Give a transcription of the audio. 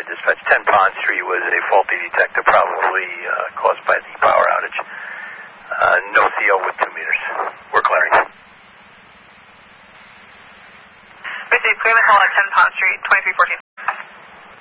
dispatch. 10 Pond Street was a faulty detector, probably caused by the power outage. No CO with 2 meters. We're clearing. We see clear the call at 10 Pond Street, 2314.